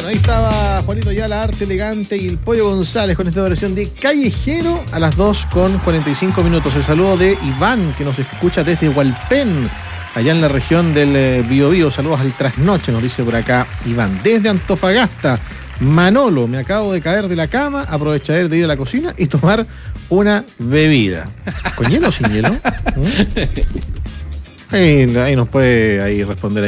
Bueno, ahí estaba Juanito Ayala, Arte Elegante y el Pollo González con esta versión de Callejero a las 2:45. El saludo de Iván, que nos escucha desde Hualpén, allá en la región del Biobío. Saludos al trasnoche, nos dice por acá Iván. Desde Antofagasta, Manolo, me acabo de caer de la cama, aprovecharé de ir a la cocina y tomar una bebida. ¿Con hielo o sin hielo? Ahí nos puede responder.